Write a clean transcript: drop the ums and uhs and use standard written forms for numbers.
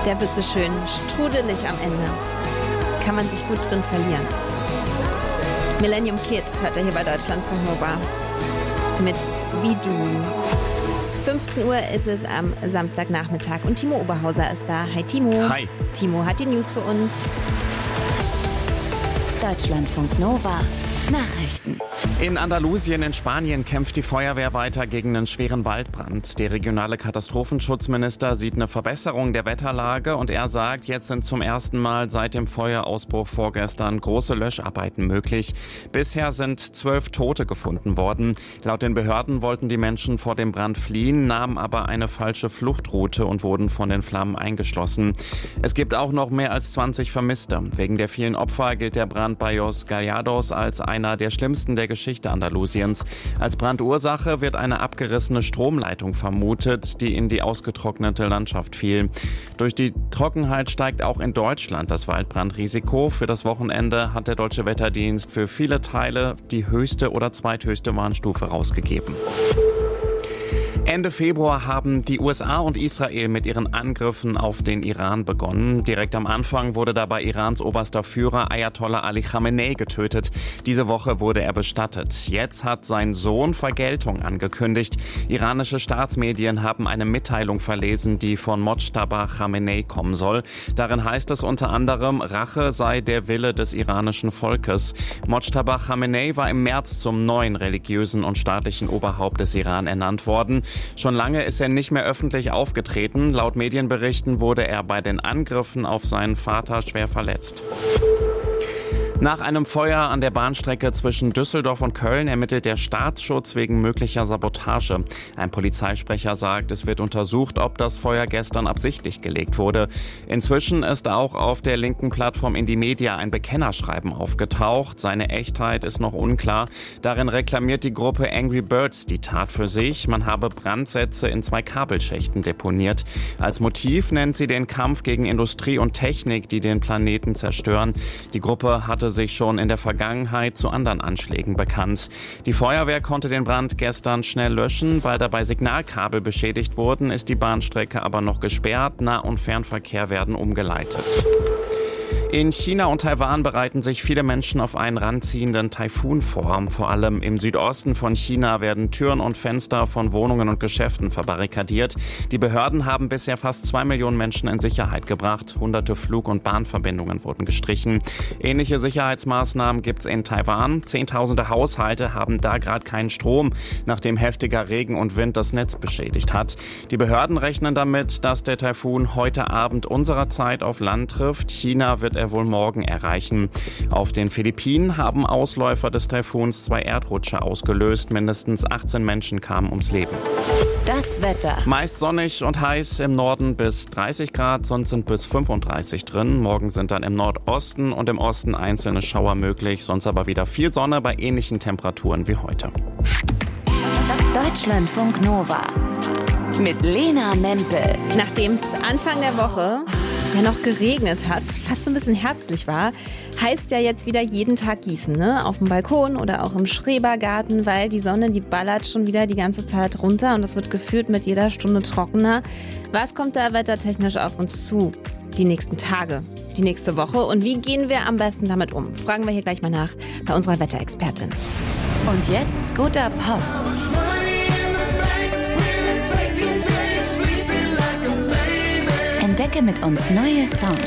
Der wird so schön strudelig am Ende. Kann man sich gut drin verlieren. Millennium Kid hört er hier bei Deutschlandfunk Nova mit Wie du. 15 Uhr ist es am Samstagnachmittag und Timo Oberhauser ist da. Hi Timo. Hi. Timo hat die News für uns. Deutschlandfunk Nova. Nachrichten. In Andalusien in Spanien kämpft die Feuerwehr weiter gegen einen schweren Waldbrand. Der regionale Katastrophenschutzminister sieht eine Verbesserung der Wetterlage und er sagt, jetzt sind zum ersten Mal seit dem Feuerausbruch vorgestern große Löscharbeiten möglich. Bisher sind 12 Tote gefunden worden. Laut den Behörden wollten die Menschen vor dem Brand fliehen, nahmen aber eine falsche Fluchtroute und wurden von den Flammen eingeschlossen. Es gibt auch noch mehr als 20 Vermisste. Wegen der vielen Opfer gilt der Brand bei Los Gallados als einer der schlimmsten der Geschichte Andalusiens. Als Brandursache wird eine abgerissene Stromleitung vermutet, die in die ausgetrocknete Landschaft fiel. Durch die Trockenheit steigt auch in Deutschland das Waldbrandrisiko. Für das Wochenende hat der Deutsche Wetterdienst für viele Teile die höchste oder zweithöchste Warnstufe rausgegeben. Ende Februar haben die USA und Israel mit ihren Angriffen auf den Iran begonnen. Direkt am Anfang wurde dabei Irans oberster Führer Ayatollah Ali Khamenei getötet. Diese Woche wurde er bestattet. Jetzt hat sein Sohn Vergeltung angekündigt. Iranische Staatsmedien haben eine Mitteilung verlesen, die von Mojtaba Khamenei kommen soll. Darin heißt es unter anderem, Rache sei der Wille des iranischen Volkes. Mojtaba Khamenei war im März zum neuen religiösen und staatlichen Oberhaupt des Iran ernannt worden. Schon lange ist er nicht mehr öffentlich aufgetreten. Laut Medienberichten wurde er bei den Angriffen auf seinen Vater schwer verletzt. Nach einem Feuer an der Bahnstrecke zwischen Düsseldorf und Köln ermittelt der Staatsschutz wegen möglicher Sabotage. Ein Polizeisprecher sagt, es wird untersucht, ob das Feuer gestern absichtlich gelegt wurde. Inzwischen ist auch auf der linken Plattform Indymedia ein Bekennerschreiben aufgetaucht. Seine Echtheit ist noch unklar. Darin reklamiert die Gruppe Angry Birds die Tat für sich. Man habe Brandsätze in 2 Kabelschächten deponiert. Als Motiv nennt sie den Kampf gegen Industrie und Technik, die den Planeten zerstören. Die Gruppe hatte sich schon in der Vergangenheit zu anderen Anschlägen bekannt. Die Feuerwehr konnte den Brand gestern schnell löschen. Weil dabei Signalkabel beschädigt wurden, ist die Bahnstrecke aber noch gesperrt. Nah- und Fernverkehr werden umgeleitet. In China und Taiwan bereiten sich viele Menschen auf einen ranziehenden Taifun vor. Vor allem im Südosten von China werden Türen und Fenster von Wohnungen und Geschäften verbarrikadiert. Die Behörden haben bisher fast 2 Millionen Menschen in Sicherheit gebracht. Hunderte Flug- und Bahnverbindungen wurden gestrichen. Ähnliche Sicherheitsmaßnahmen gibt es in Taiwan. Zehntausende Haushalte haben da gerade keinen Strom, nachdem heftiger Regen und Wind das Netz beschädigt hat. Die Behörden rechnen damit, dass der Taifun heute Abend unserer Zeit auf Land trifft. China wird er wohl morgen erreichen. Auf den Philippinen haben Ausläufer des Taifuns 2 Erdrutsche ausgelöst. Mindestens 18 Menschen kamen ums Leben. Das Wetter. Meist sonnig und heiß, im Norden bis 30 Grad, sonst sind bis 35 drin. Morgen sind dann im Nordosten und im Osten einzelne Schauer möglich, sonst aber wieder viel Sonne bei ähnlichen Temperaturen wie heute. Deutschlandfunk Nova mit Lena Mempel. Nachdem es Anfang der Woche ja noch geregnet hat, fast so ein bisschen herbstlich war, heißt ja jetzt wieder jeden Tag gießen, ne? Auf dem Balkon oder auch im Schrebergarten, weil die Sonne, die ballert schon wieder die ganze Zeit runter und es wird gefühlt mit jeder Stunde trockener. Was kommt da wettertechnisch auf uns zu? Die nächsten Tage, die nächste Woche und wie gehen wir am besten damit um? Fragen wir hier gleich mal nach bei unserer Wetterexpertin. Und jetzt guter Pop. Entdecke mit uns neue Songs.